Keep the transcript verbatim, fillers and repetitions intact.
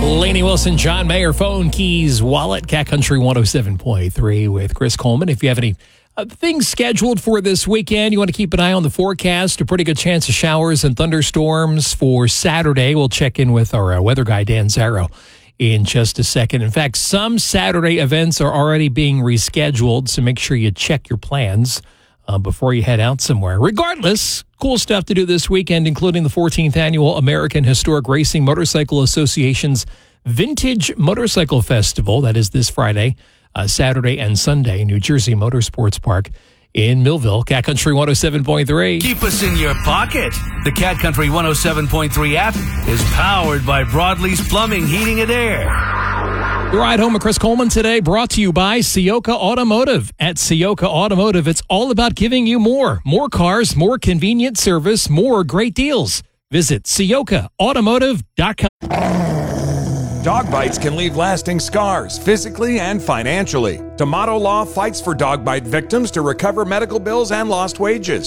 Lainey Wilson, John Mayer, phone, keys, wallet, Cat Country one oh seven point three with Chris Coleman. If you have any uh, things scheduled for this weekend, you want to keep an eye on the forecast. A pretty good chance of showers and thunderstorms for Saturday. We'll check in with our uh, weather guy, Dan Zarrow, in just a second. In fact, some Saturday events are already being rescheduled, so make sure you check your plans uh, before you head out somewhere. Regardless, cool stuff to do this weekend, including the fourteenth Annual American Historic Racing Motorcycle Association's Vintage Motorcycle Festival. That is this Friday, uh, Saturday, and Sunday, New Jersey Motorsports Park in Millville. Cat Country one oh seven point three. Keep us in your pocket. The Cat Country one oh seven point three app is powered by Broadlease Plumbing, Heating, and Air. The ride home with Chris Coleman today brought to you by Ciocca Automotive. At Ciocca Automotive, it's all about giving you more. More cars, more convenient service, more great deals. Visit Ciocca Automotive dot com. Dog bites can leave lasting scars, physically and financially. Tomato Law fights for dog bite victims to recover medical bills and lost wages.